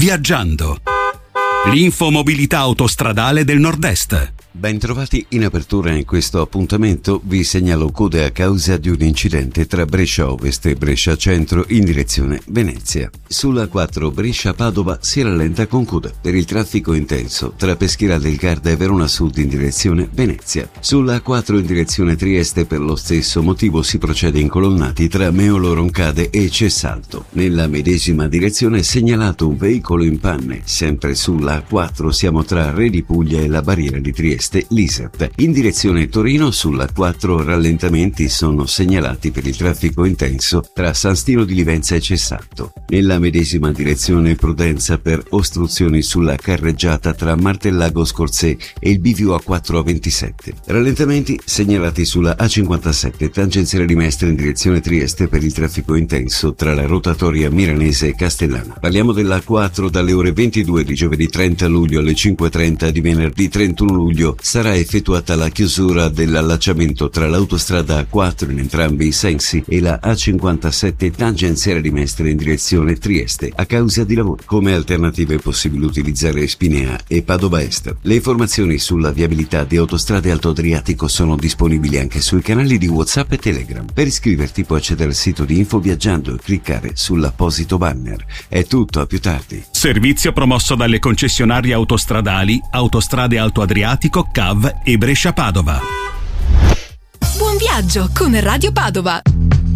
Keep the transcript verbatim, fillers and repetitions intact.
Viaggiando. L'infomobilità autostradale del Nord-Est. Bentrovati in apertura in questo appuntamento. Vi segnalo code a causa di un incidente tra Brescia Ovest e Brescia Centro in direzione Venezia. Sulla A quattro Brescia-Padova si rallenta con coda per il traffico intenso tra Peschiera del Garda e Verona Sud in direzione Venezia. Sulla A quattro in direzione Trieste per lo stesso motivo si procede incolonnati tra Meolo Roncade e Cessalto. Nella medesima direzione è segnalato un veicolo in panne. Sempre sulla A quattro siamo tra Re di Puglia e la barriera di Trieste. L'Isert. In direzione Torino sulla quattro rallentamenti sono segnalati per il traffico intenso tra San Stino di Livenza e Cessalto. Nella medesima direzione prudenza per ostruzioni sulla carreggiata tra Martellago Scorzè e il bivio A quattro A ventisette. Rallentamenti segnalati sulla A cinquantasette tangenziale di Mestre in direzione Trieste per il traffico intenso tra la rotatoria milanese e Castellana. Parliamo della A quattro dalle ore ventidue di giovedì trenta luglio alle cinque e trenta di venerdì trentuno luglio sarà effettuata la chiusura dell'allacciamento tra l'autostrada A quattro in entrambi i sensi e la A cinquantasette tangenziale di Mestre in direzione Trieste a causa di lavori. Come alternative è possibile utilizzare Spinea e Padova Est. Le informazioni sulla viabilità di Autostrade Alto Adriatico sono disponibili anche sui canali di WhatsApp e Telegram. Per iscriverti puoi accedere al sito di Info Viaggiando e cliccare sull'apposito banner. È tutto, a più tardi. Servizio promosso dalle concessionarie autostradali Autostrade Alto Adriatico, C A V e Brescia Padova. Buon viaggio con Radio Padova.